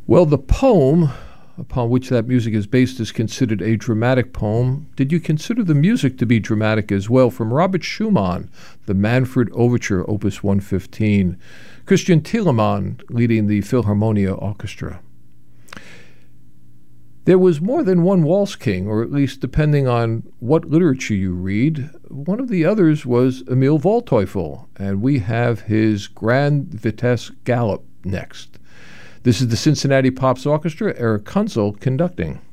Well, the poem upon which that music is based is considered a dramatic poem. Did you consider the music to be dramatic as well? From Robert Schumann, the Manfred Overture, Opus 115. Christian Thielemann leading the Philharmonia Orchestra. There was more than one waltz king, or at least depending on what literature you read. One of the others was Emil Waldteufel, and we have his Grand Vitesse Galop next. This is the Cincinnati Pops Orchestra, Eric Kunzel conducting.